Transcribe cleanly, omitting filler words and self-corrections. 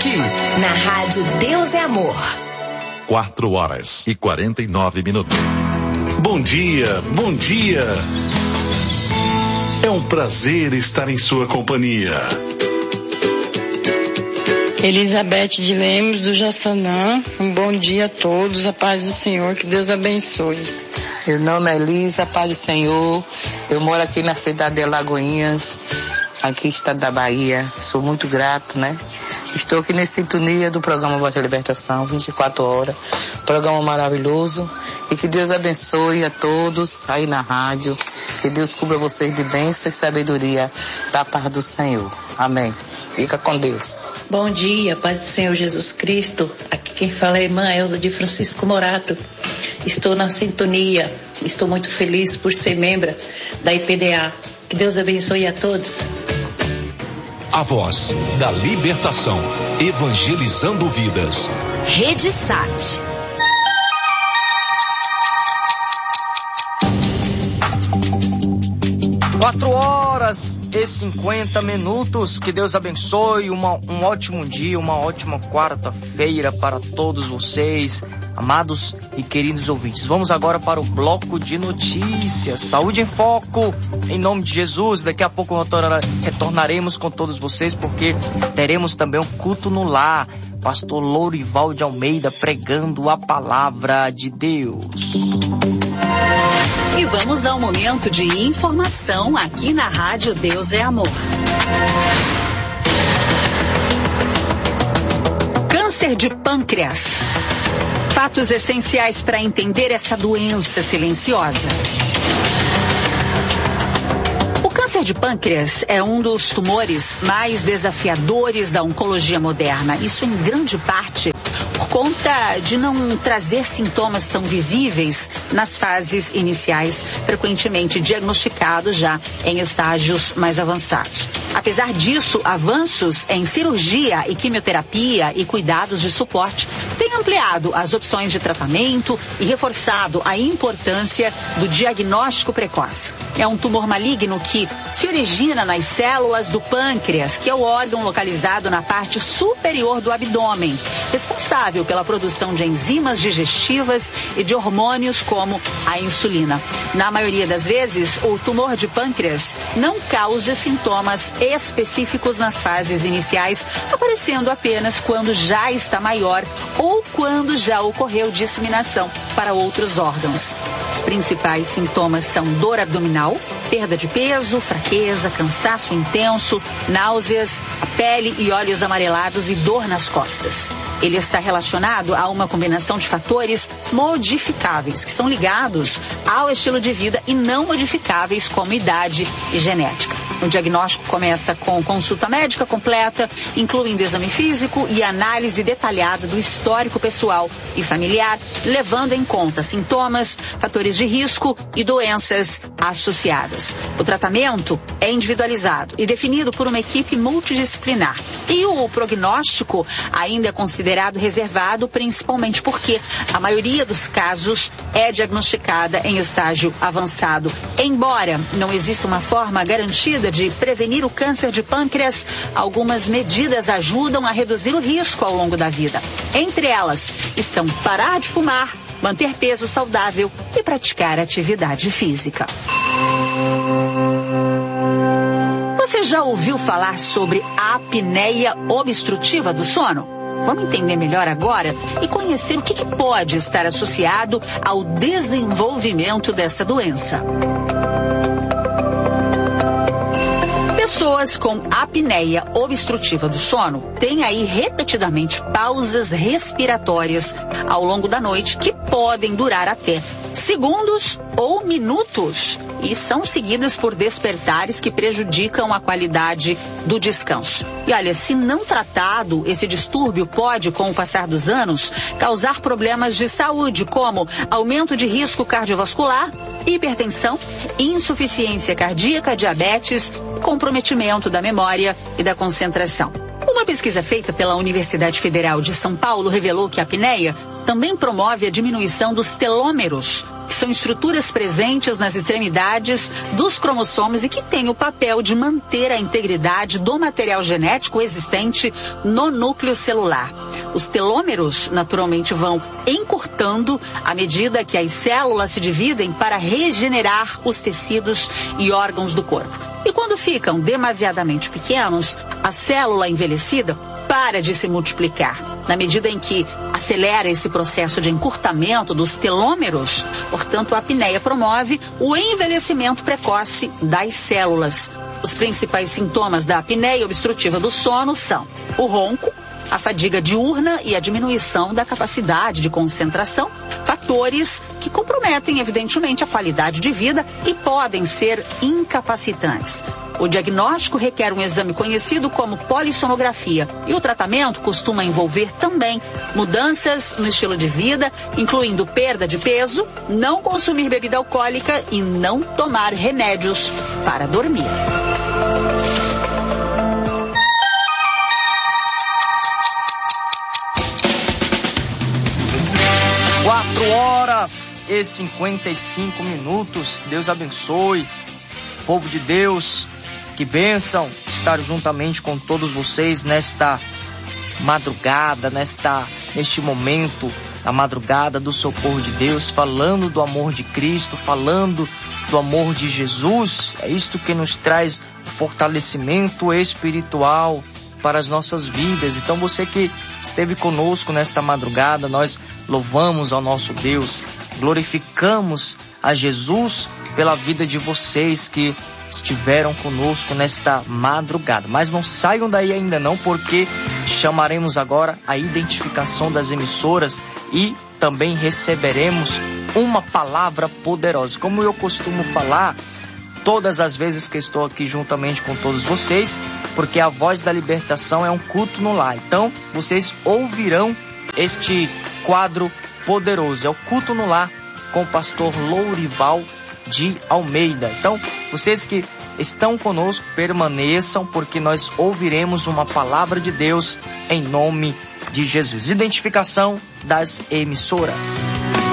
aqui, na Rádio Deus é Amor. 4h49. Bom dia, bom dia. É um prazer estar em sua companhia. Elizabeth de Lemos, do Jaçanã. Um bom dia a todos, a paz do Senhor, que Deus abençoe. Meu nome é Elisa, a paz do Senhor. Eu moro aqui na cidade de Alagoinhas, aqui estado da Bahia. Sou muito grato, né? Estou aqui na sintonia do programa Voz da Libertação, 24 horas. Programa maravilhoso. E que Deus abençoe a todos aí na rádio. Que Deus cubra vocês de bênção e sabedoria da paz do Senhor. Amém. Fica com Deus. Bom dia, paz do Senhor Jesus Cristo. Aqui quem fala é a irmã Elda de Francisco Morato. Estou na sintonia. Estou muito feliz por ser membro da IPDA. Que Deus abençoe a todos. A voz da libertação, evangelizando vidas. Rede Sat. Quatro horas e 50 minutos. Que Deus abençoe. Um ótimo dia, uma ótima quarta-feira para todos vocês, amados e queridos ouvintes. Vamos agora para o bloco de notícias. Saúde em Foco, em nome de Jesus. Daqui a pouco retornaremos com todos vocês, porque teremos também um culto no lar. Pastor Lourival de Almeida pregando a palavra de Deus. E vamos ao momento de informação aqui na Rádio Deus é Amor. Câncer de pâncreas. Fatos essenciais para entender essa doença silenciosa. O câncer de pâncreas é um dos tumores mais desafiadores da oncologia moderna. Isso em grande parte por conta de não trazer sintomas tão visíveis nas fases iniciais, frequentemente diagnosticados já em estágios mais avançados. Apesar disso, avanços em cirurgia e quimioterapia e cuidados de suporte têm ampliado as opções de tratamento e reforçado a importância do diagnóstico precoce. É um tumor maligno que se origina nas células do pâncreas, que é o órgão localizado na parte superior do abdômen, responsável pela produção de enzimas digestivas e de hormônios como a insulina. Na maioria das vezes, o tumor de pâncreas não causa sintomas específicos nas fases iniciais, aparecendo apenas quando já está maior ou quando já ocorreu disseminação para outros órgãos. Os principais sintomas são dor abdominal, perda de peso, fraqueza, cansaço intenso, náuseas, a pele e olhos amarelados e dor nas costas. Ele está relacionado a uma combinação de fatores modificáveis, que são ligados ao estilo de vida e não modificáveis, como idade e genética. O diagnóstico começa com consulta médica completa, incluindo exame físico e análise detalhada do histórico pessoal e familiar, levando em conta sintomas, fatores de risco e doenças associadas. O tratamento é individualizado e definido por uma equipe multidisciplinar. E o prognóstico ainda é considerado reservado, principalmente porque a maioria dos casos é diagnosticada em estágio avançado. Embora não exista uma forma garantida de prevenir o câncer de pâncreas, algumas medidas ajudam a reduzir o risco ao longo da vida. Entre elas estão parar de fumar, manter peso saudável e praticar atividade física. Você já ouviu falar sobre a apneia obstrutiva do sono? Vamos entender melhor agora e conhecer o que pode estar associado ao desenvolvimento dessa doença. Pessoas com apneia obstrutiva do sono têm aí repetidamente pausas respiratórias ao longo da noite que podem durar até segundos ou minutos e são seguidas por despertares que prejudicam a qualidade do descanso. E olha, se não tratado, esse distúrbio pode, com o passar dos anos, causar problemas de saúde, como aumento de risco cardiovascular, hipertensão, insuficiência cardíaca, diabetes, comprometimento da memória e da concentração. Uma pesquisa feita pela Universidade Federal de São Paulo revelou que a apneia também promove a diminuição dos telômeros, que são estruturas presentes nas extremidades dos cromossomos e que têm o papel de manter a integridade do material genético existente no núcleo celular. Os telômeros, naturalmente, vão encurtando à medida que as células se dividem para regenerar os tecidos e órgãos do corpo. E quando ficam demasiadamente pequenos, a célula envelhecida para de se multiplicar. Na medida em que acelera esse processo de encurtamento dos telômeros, portanto, a apneia promove o envelhecimento precoce das células. Os principais sintomas da apneia obstrutiva do sono são o ronco, a fadiga diurna e a diminuição da capacidade de concentração, fatores que comprometem, evidentemente, a qualidade de vida e podem ser incapacitantes. O diagnóstico requer um exame conhecido como polissonografia e o tratamento costuma envolver também mudanças no estilo de vida, incluindo perda de peso, não consumir bebida alcoólica e não tomar remédios para dormir. 4h55. Deus abençoe, povo de Deus, que bênção estar juntamente com todos vocês nesta madrugada, neste momento, a madrugada do socorro de Deus, falando do amor de Cristo, falando do amor de Jesus. É isto que nos traz fortalecimento espiritual para as nossas vidas. Então, você que esteve conosco nesta madrugada, nós louvamos ao nosso Deus, glorificamos a Jesus pela vida de vocês que estiveram conosco nesta madrugada. Mas não saiam daí ainda não, porque chamaremos agora a identificação das emissoras e também receberemos uma palavra poderosa. Como eu costumo falar todas as vezes que estou aqui juntamente com todos vocês, porque a Voz da Libertação é um culto no lar. Então, vocês ouvirão este quadro poderoso. É o culto no lar com o pastor Lourival de Almeida. Então, vocês que estão conosco, permaneçam, porque nós ouviremos uma palavra de Deus em nome de Jesus. Identificação das emissoras.